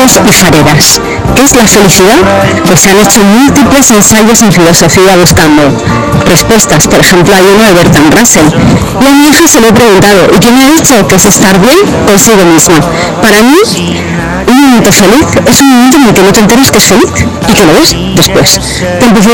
fareros y fareras. ¿Qué es la felicidad? Pues se han hecho múltiples ensayos en filosofía buscando respuestas. Por ejemplo, hay uno de Bertrand Russell. Y a mi hija se lo he preguntado, ¿y qué me ha dicho? Que es estar bien consigo misma. Para mí, un momento feliz es un momento en el que no te enteras que es feliz y que lo ves después.